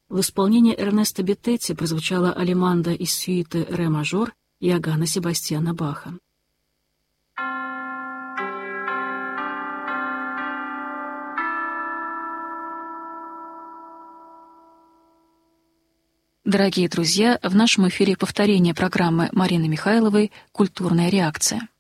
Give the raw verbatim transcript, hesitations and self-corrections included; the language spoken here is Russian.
В исполнении Эрнесто Беттетти прозвучала алеманда из сюиты «Ре мажор» Иоганна Себастьяна Баха. Дорогие друзья, в нашем эфире повторение программы Марины Михайловой «Культурная реакция».